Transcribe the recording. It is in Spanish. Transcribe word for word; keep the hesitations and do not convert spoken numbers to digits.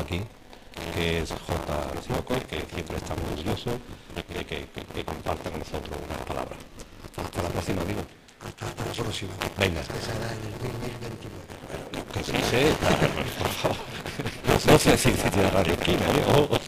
aquí, que es J. Loco, que siempre está muy orgulloso de que, que, que comparte con nosotros unas palabras. Hasta la próxima, digo. Hasta la próxima. Venga. Que será en el dos mil veintinueve. Que sí sé, por favor. No sé si, si tiene Radio Esquina, ¿eh? O-